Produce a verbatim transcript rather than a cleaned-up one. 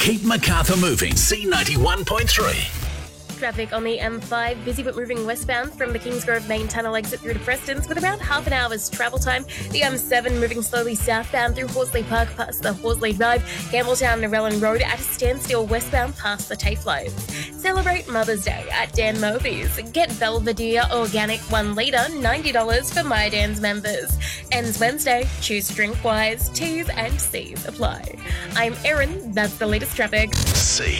Keep Macarthur moving. C ninety-one point three. Traffic on the M five, busy but moving westbound from the Kingsgrove main tunnel exit through to Preston's with around half an hour's travel time. The M seven moving slowly southbound through Horsley Park past the Horsley Drive, Campbelltown and Narellan Road at a standstill westbound past the TAFE lines. Celebrate Mother's Day at Dan Murphy's. Get Belvedere Organic one litre, ninety dollars for My Dan's members. Ends Wednesday. Choose drink wise. T's and C's apply. I'm Erin. That's the latest traffic. C